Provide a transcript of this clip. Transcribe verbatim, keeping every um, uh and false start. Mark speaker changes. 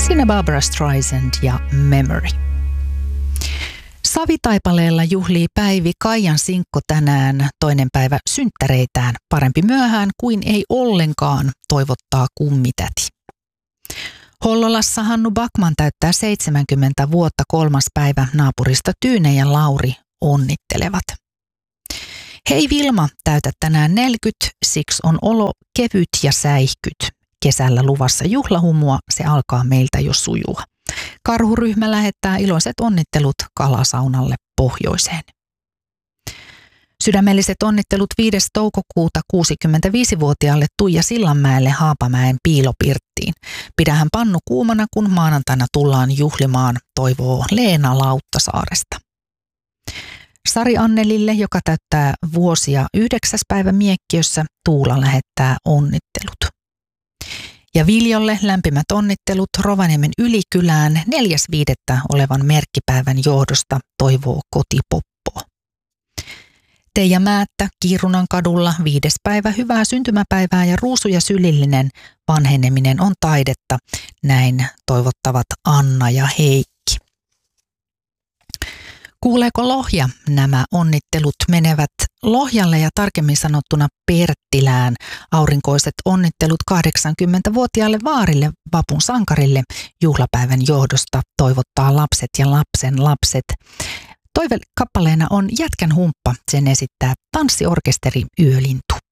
Speaker 1: Siinä Barbra Streisand ja Memory. Savitaipaleella juhlii Päivi Kaijan sinkko tänään, toinen päivä synttäreitään. Parempi myöhään kuin ei ollenkaan, toivottaa kummitäti. Hollolassa Hannu Backman täyttää seitsemänkymmentä vuotta, kolmas päivä, naapurista Tyyne ja Lauri onnittelevat. Hei Vilma, täytät tänään neljäkymmentä, siksi on olo kevyt ja säihkyt. Kesällä luvassa juhlahumua, se alkaa meiltä jo sujua. Karhuryhmä lähettää iloiset onnittelut Kalasaunalle pohjoiseen. Sydämelliset onnittelut viides toukokuuta kuusikymmentäviisivuotiaalle Tuija Sillanmäelle Haapamäen piilopirttiin. Pidähän pannu kuumana, kun maanantaina tullaan juhlimaan, toivoo Leena Lauttasaaresta. Sari Annelille, joka täyttää vuosia yhdeksäs päivä Miekkiössä, Tuula lähettää onnittelut. Ja Viljolle lämpimät onnittelut Rovaniemen Ylikylään neljäs viidettä olevan merkkipäivän johdosta, toivoo Kotipoppo. Teija Määttä Kiirunan kadulla viides päivä, hyvää syntymäpäivää ja ruusuja sylillinen vanheneminen on taidetta. Näin toivottavat Anna ja Heikki. Kuuleeko Lohja? Nämä onnittelut menevät Lohjalle ja tarkemmin sanottuna Perttilään. Aurinkoiset onnittelut kahdeksankymmentävuotiaalle vaarille, vapun sankarille, juhlapäivän johdosta, toivottaa lapset ja lapsen lapset. Toivekappaleena on Jätkän humppa, sen esittää tanssiorkesteri Yölintu.